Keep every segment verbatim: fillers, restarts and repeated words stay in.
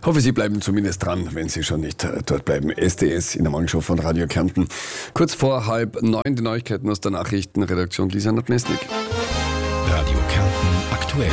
Hoffe, Sie bleiben zumindest dran, wenn Sie schon nicht äh, dort bleiben. S D S in der Morgenshow von Radio Kärnten. Kurz vor halb neun die Neuigkeiten aus der Nachrichtenredaktion Lisa Notmesnik. Radio Kärnten aktuell.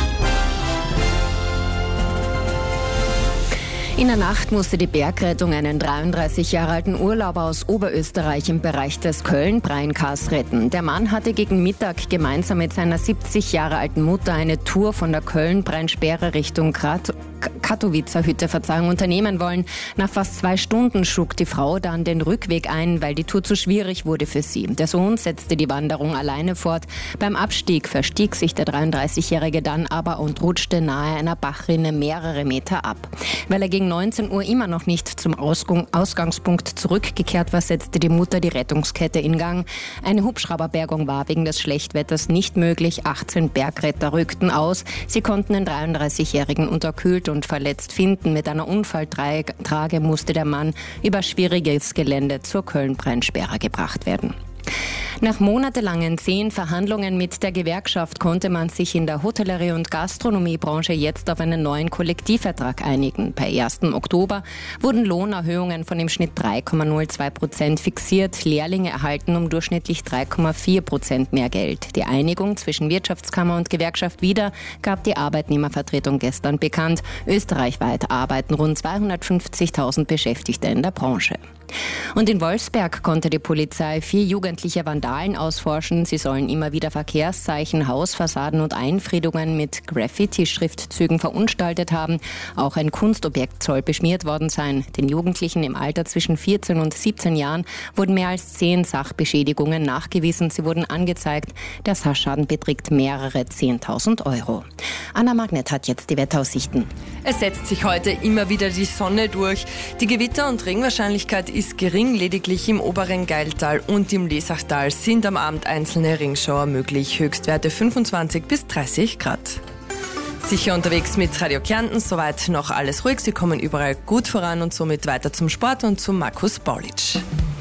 In der Nacht musste die Bergrettung einen dreiunddreißig Jahre alten Urlauber aus Oberösterreich im Bereich des Köln-Brainkars retten. Der Mann hatte gegen Mittag gemeinsam mit seiner siebzig Jahre alten Mutter eine Tour von der Köln-Breinsperre Richtung Grat Katowicer Hütte Verzeihung unternehmen wollen. Nach fast zwei Stunden schlug die Frau dann den Rückweg ein, weil die Tour zu schwierig wurde für sie. Der Sohn setzte die Wanderung alleine fort. Beim Abstieg verstieg sich der dreiunddreißigjährige dann aber und rutschte nahe einer Bachrinne mehrere Meter ab. Weil er gegen neunzehn Uhr immer noch nicht zum Ausgangspunkt zurückgekehrt war, setzte die Mutter die Rettungskette in Gang. Eine Hubschrauberbergung war wegen des Schlechtwetters nicht möglich. achtzehn Bergretter rückten aus. Sie konnten den dreiunddreißigjährigen unterkühlt und verletzt finden. Mit einer Unfalltrage musste der Mann über schwieriges Gelände zur Köln-Breinsperre gebracht werden. Nach monatelangen zehn Verhandlungen mit der Gewerkschaft konnte man sich in der Hotellerie- und Gastronomiebranche jetzt auf einen neuen Kollektivvertrag einigen. Per ersten Oktober wurden Lohnerhöhungen von im Schnitt drei Komma null zwei Prozent fixiert. Lehrlinge erhalten um durchschnittlich drei Komma vier Prozent mehr Geld. Die Einigung zwischen Wirtschaftskammer und Gewerkschaft wieder gab die Arbeitnehmervertretung gestern bekannt. Österreichweit arbeiten rund zweihundertfünfzigtausend Beschäftigte in der Branche. Und in Wolfsberg konnte die Polizei vier jugendliche Vandalen ausforschen. Sie sollen immer wieder Verkehrszeichen, Hausfassaden und Einfriedungen mit Graffiti-Schriftzügen verunstaltet haben. Auch ein Kunstobjekt soll beschmiert worden sein. Den Jugendlichen im Alter zwischen vierzehn und siebzehn Jahren wurden mehr als zehn Sachbeschädigungen nachgewiesen. Sie wurden angezeigt. Der Sachschaden beträgt mehrere zehntausend Euro. Anna Magnet hat jetzt die Wetteraussichten. Es setzt sich heute immer wieder die Sonne durch. Die Gewitter- und Regenwahrscheinlichkeit ist gering, lediglich im oberen Gailtal und im Lesachtal sind am Abend einzelne Regschauer möglich. Höchstwerte fünfundzwanzig bis dreißig Grad. Sicher unterwegs mit Radio Kärnten, soweit noch alles ruhig. Sie kommen überall gut voran und somit weiter zum Sport und zu Markus Paulitsch.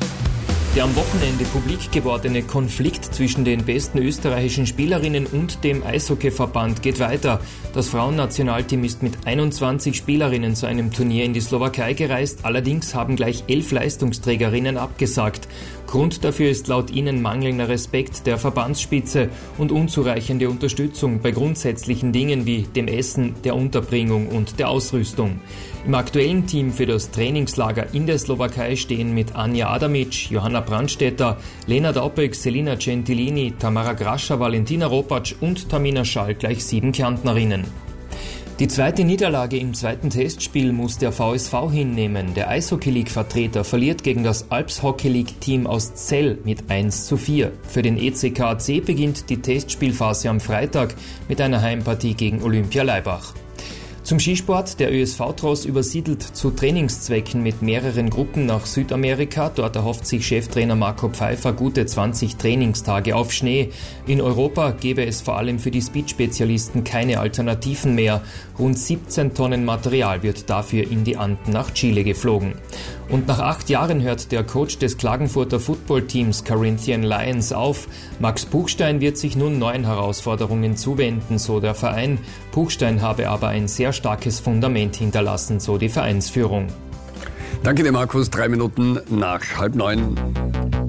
Der am Wochenende publik gewordene Konflikt zwischen den besten österreichischen Spielerinnen und dem Eishockeyverband geht weiter. Das Frauennationalteam ist mit einundzwanzig Spielerinnen zu einem Turnier in die Slowakei gereist. Allerdings haben gleich elf Leistungsträgerinnen abgesagt. Grund dafür ist laut ihnen mangelnder Respekt der Verbandsspitze und unzureichende Unterstützung bei grundsätzlichen Dingen wie dem Essen, der Unterbringung und der Ausrüstung. Im aktuellen Team für das Trainingslager in der Slowakei stehen mit Anja Adamic, Johanna Brandstetter, Lena Daupek, Selina Gentilini, Tamara Grascher, Valentina Ropatsch und Tamina Schall gleich sieben Kärntnerinnen. Die zweite Niederlage im zweiten Testspiel muss der V S V hinnehmen. Der Eishockey-League-Vertreter verliert gegen das Alps Hockey League-Team aus Zell mit eins zu vier. Für den E C K A C beginnt die Testspielphase am Freitag mit einer Heimpartie gegen Olympia Laibach. Zum Skisport. Der Ö S V-Tross übersiedelt zu Trainingszwecken mit mehreren Gruppen nach Südamerika. Dort erhofft sich Cheftrainer Marco Pfeiffer gute zwanzig Trainingstage auf Schnee. In Europa gäbe es vor allem für die Speed-Spezialisten keine Alternativen mehr. Rund siebzehn Tonnen Material wird dafür in die Anden nach Chile geflogen. Und nach acht Jahren hört der Coach des Klagenfurter Footballteams Carinthian Lions auf. Max Puchstein wird sich nun neuen Herausforderungen zuwenden, so der Verein. Puchstein habe aber ein sehr starkes Fundament hinterlassen, so die Vereinsführung. Danke dir, Markus. Drei Minuten nach halb neun.